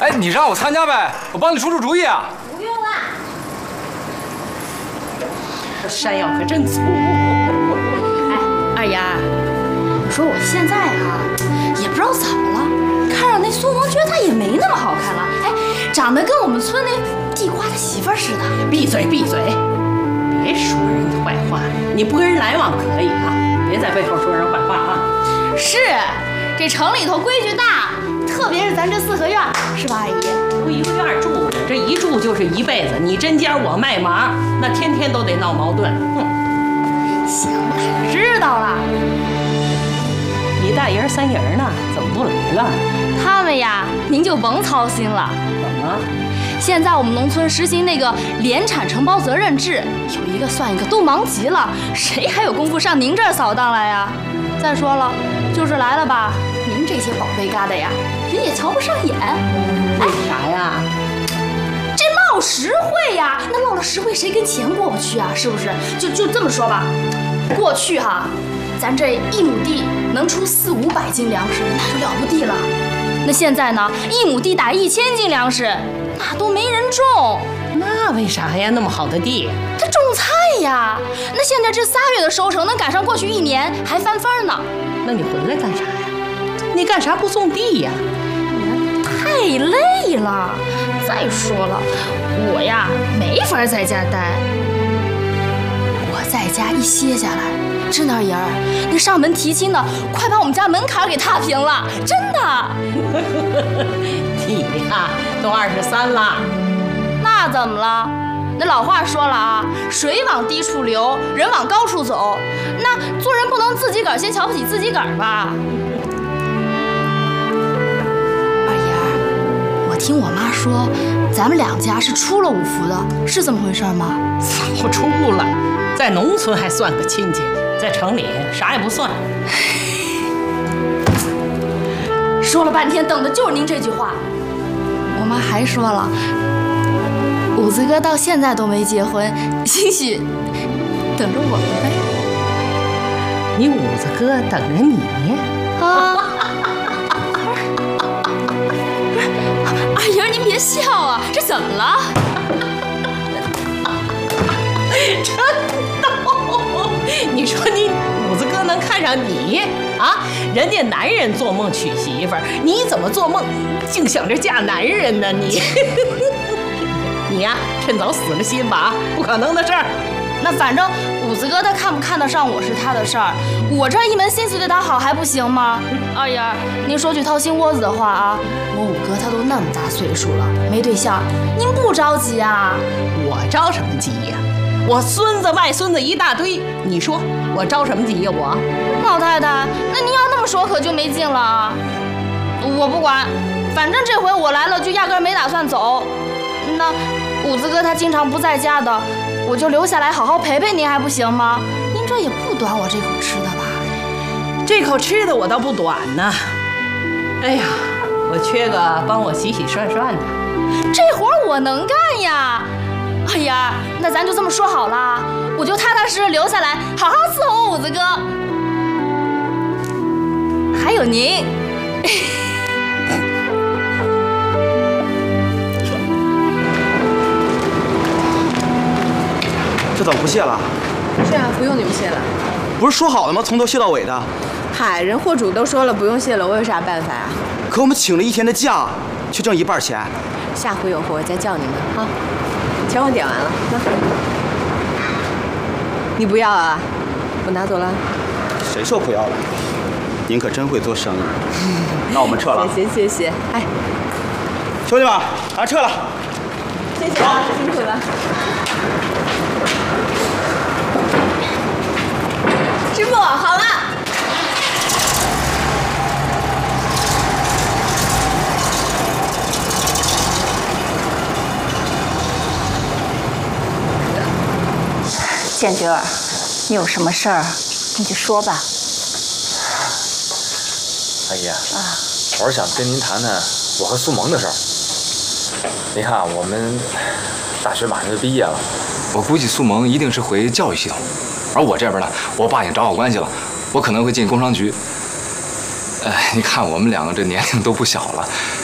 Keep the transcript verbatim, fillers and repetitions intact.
哎，你让我参加呗，我帮你出出主意啊。 不用了。 这山药可真粗。 哎，二丫，我说我现在啊，也不知道怎么了，看上那苏萌，觉得她也没那么好看了。哎，长得跟我们村那地瓜的媳妇儿似的。 闭嘴，闭嘴！别说人家坏话，你不跟人来往可以啊，别在背后说人坏话啊。 是，这城里头规矩大，特别是咱这四合院，是吧，阿姨？ 不一个院住着，这一住就是一辈子。你针尖我麦芒，那天天都得闹矛盾。哼， 行了，知道了。 你大爷三爷呢？怎么不来了？ 他们呀，您就甭操心了。 怎么？ 现在我们农村实行那个联产承包责任制，有一个算一个，都忙极了，谁还有功夫上您这儿扫荡来呀？再说了，就是来了吧，您这些宝贝疙瘩呀，人也瞧不上眼。 为啥呀？ 这闹实惠呀，那闹了实惠，谁跟钱过不去啊？是不是？就就这么说吧，过去哈，咱这一亩地能出四五百斤粮食，那就了不地了。那现在呢，一亩地打一千斤粮食，那都没人种。 那为啥呀？那么好的地， 他种菜呀。那现在这仨月的收成能赶上过去一年，还翻番呢。 那你回来干啥呀？你干啥不种地呀？ 太累了。再说了，我呀没法在家待。我在家一歇下来，真的二爷儿，那上门提亲的快把我们家门槛给踏平了，真的。 你呀，都二十三了。 那怎么了？那老话说了啊，水往低处流，人往高处走。那做人不能自己个儿先瞧不起自己个儿吧？二爷儿，我听我妈说，咱们两家是出了五福的，是这么回事吗？ 早出了，在农村还算个亲戚，在城里啥也不算。 说了半天，等的就是您这句话。我妈还说了，五子哥到现在都没结婚，兴许等着我们呗。 你五子哥等着你啊！不是，二爷您别笑啊，这怎么了？ 真逗！你说你五子哥能看上你啊？人家男人做梦娶媳妇儿，你怎么做梦净想着嫁男人呢？你你呀，趁早死了心吧，不可能的事儿。 那反正五子哥他看不看得上我是他的事儿，我这一门心思对他好还不行吗？二爷，您说句掏心窝子的话啊，我五哥他都那么大岁数了，没对象，您不着急啊？ 我着什么急呀？我孙子外孙子一大堆，你说我着什么急呀？我老太太，那您要那么说可就没劲了啊！我不管，反正这回我来了就压根没打算走。那五子哥他经常不在家的，我就留下来好好陪陪您还不行吗？您这也不短我这口吃的吧？ 这口吃的我倒不短呢。哎呀，我缺个帮我洗洗涮涮的， 这活我能干呀！哎呀，那咱就这么说好了，我就踏踏实实留下来，好好伺候五子哥。还有您。 这怎么不谢了？ 是啊，不用你们谢了。 不是说好了吗？从头谢到尾的。 嗨，人货主都说了不用谢了，我有啥办法啊？ 可我们请了一天的假，却挣一半钱。 下回有活我再叫你们啊。钱我点完了，那你不要啊？我拿走了。 谁说不要了？您可真会做生意。那我们撤了。 谢谢谢谢。哎， 兄弟们，咱撤了。 谢谢啊，辛苦了。师傅，好了。 建军儿，你有什么事儿，你就说吧。 阿姨，啊，我是想跟您谈谈我和苏萌的事儿。您看，我们大学马上就毕业了，我估计苏萌一定是回教育系统，而我这边呢，我爸已经找好关系了，我可能会进工商局。哎，你看我们两个这年龄都不小了，